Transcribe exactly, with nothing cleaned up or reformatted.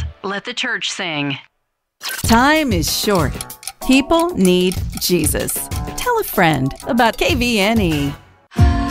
Jesus. Let the church sing. Time is short. People need Jesus. Tell a friend about K V N E.